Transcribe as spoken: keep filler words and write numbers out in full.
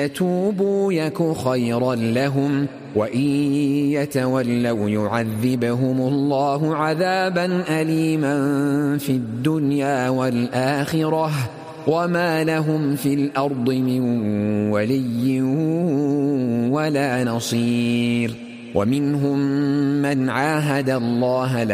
يتوبوا يك خيرا لهم وإن يتولوا يعذبهم الله عذابا أليما في الدنيا والآخرة وما لهم في الأرض من ولي ولا نصير. ومنهم من عاهد الله